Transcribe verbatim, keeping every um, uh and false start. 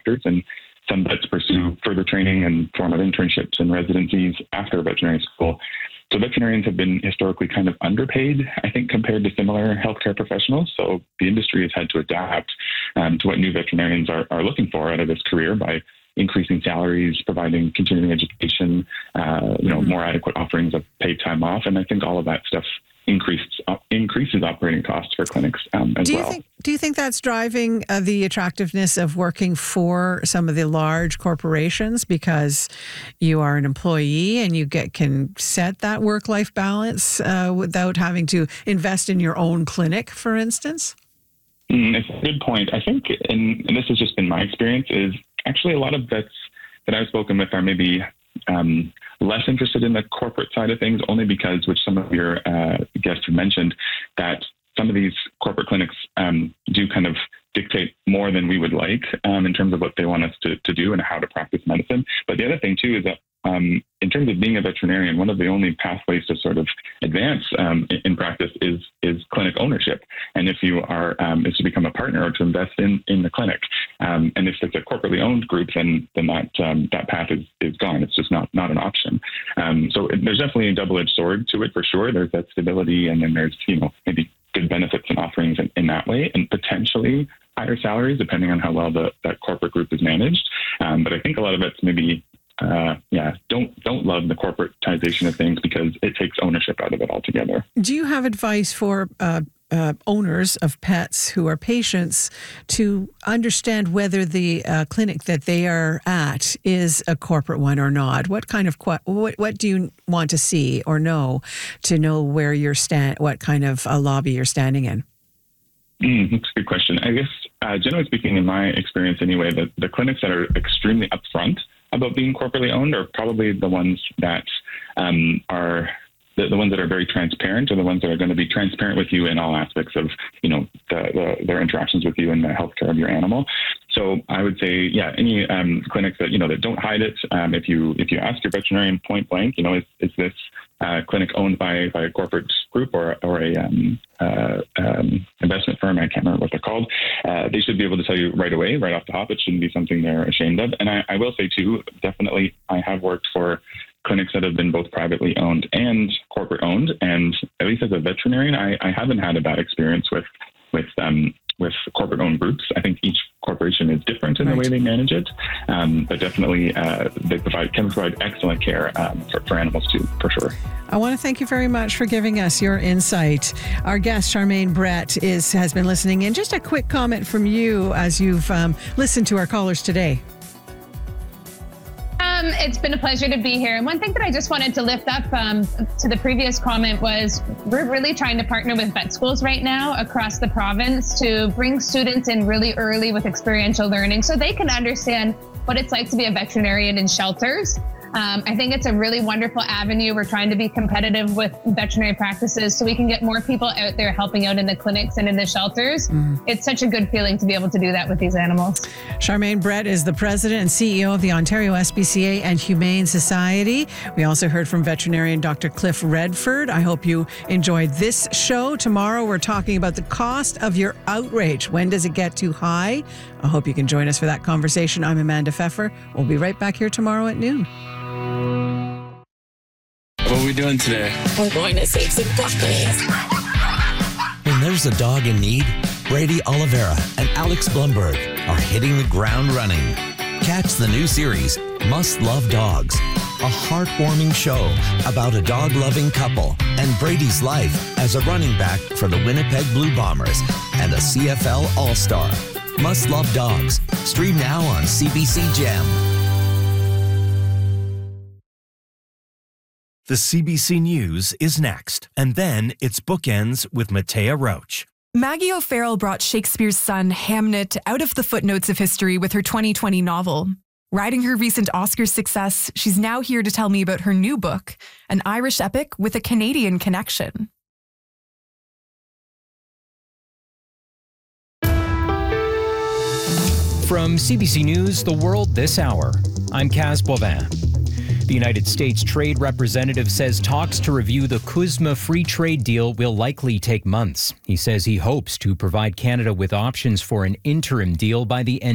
doctors, and some vets pursue further training in form of internships and residencies after veterinary school. So veterinarians have been historically kind of underpaid, I think, compared to similar healthcare professionals. So the industry has had to adapt um, to what new veterinarians are, are looking for out of this career by increasing salaries, providing continuing education, uh, you know, mm-hmm. more adequate offerings of paid time off. And I think all of that stuff increased, uh, increases operating costs for clinics um, as do you well. Think, do you think that's driving uh, the attractiveness of working for some of the large corporations because you are an employee and you get can set that work-life balance uh, without having to invest in your own clinic, for instance? Mm, it's a good point. I think, and, and this has just been my experience, is actually a lot of vets that I've spoken with are maybe um, less interested in the corporate side of things, only because, which some of your uh, guests have mentioned, that some of these corporate clinics um, do kind of dictate more than we would like um, in terms of what they want us to, to do and how to practice medicine. But the other thing, too, is that um, in terms of being a veterinarian, one of the only pathways to sort of advance um, in, in practice is is clinic ownership. And if you are, um, is to become a partner or to invest in, in the clinic. Um, and if it's a corporately owned group, then then that um, that path is, is gone. It's just not, not an option. Um, so it, there's definitely a double-edged sword to it for sure. There's that stability, and then there's, you know, maybe good benefits and offerings in, in that way, and potentially higher salaries depending on how well the that corporate group is managed. Um, but I think a lot of it's maybe Uh, yeah, don't don't love the corporatization of things because it takes ownership out of it altogether. Do you have advice for uh, uh, owners of pets who are patients to understand whether the uh, clinic that they are at is a corporate one or not? What kind of what what do you want to see or know to know where you're stand, what kind of a lobby you're standing in? Mm, that's a good question. I guess uh, generally speaking, in my experience anyway, the, the clinics that are extremely upfront about being corporately owned are probably the ones that um, are the, the ones that are very transparent, or the ones that are going to be transparent with you in all aspects of, you know, the, the, their interactions with you and the healthcare of your animal. So I would say, yeah, any um, clinics that, you know, that don't hide it. Um, if you if you ask your veterinarian point blank, you know, is, is this uh, clinic owned by, by a corporate group or or a um, uh, um, investment firm? I can't remember what they're called. Uh, they should be able to tell you right away, right off the hop. It shouldn't be something they're ashamed of. And I, I will say too, definitely, I have worked for clinics that have been both privately owned and corporate owned, and at least as a veterinarian, I, I haven't had a bad experience with with um, with corporate owned groups. I think each corporation is different in right. the way they manage it, um, but definitely uh, they provide can provide excellent care um, for, for animals too, for sure. I want to thank you very much for giving us your insight. Our guest, Charmaine Brett, is has been listening in. Just a quick comment from you as you've um, listened to our callers today. Um, it's been a pleasure to be here. And one thing that I just wanted to lift up um, to the previous comment was we're really trying to partner with vet schools right now across the province to bring students in really early with experiential learning so they can understand what it's like to be a veterinarian in shelters. Um, I think it's a really wonderful avenue. We're trying to be competitive with veterinary practices so we can get more people out there helping out in the clinics and in the shelters. Mm. It's such a good feeling to be able to do that with these animals. Charmaine Brett is the president and C E O of the Ontario S P C A and Humane Society. We also heard from veterinarian Doctor Cliff Redford. I hope you enjoyed this show. Tomorrow we're talking about the cost of your outrage. When does it get too high? I hope you can join us for that conversation. I'm Amanda Pfeffer. We'll be right back here tomorrow at noon. What are we doing today? We're going to save some puppies. When there's a dog in need, Brady Oliveira and Alex Blumberg are hitting the ground running. Catch the new series, Must Love Dogs, a heartwarming show about a dog-loving couple and Brady's life as a running back for the Winnipeg Blue Bombers and a C F L All-Star. Must Love Dogs. Stream now on C B C Gem. The C B C News is next, and then it's Bookends with Matea Roach. Maggie O'Farrell brought Shakespeare's son, Hamnet, out of the footnotes of history with her twenty twenty novel. Riding her recent Oscar success, she's now here to tell me about her new book, an Irish epic with a Canadian connection. From C B C News, The World This Hour, I'm Kaz Boivin. The United States Trade Representative says talks to review the CUSMA free trade deal will likely take months. He says he hopes to provide Canada with options for an interim deal by the end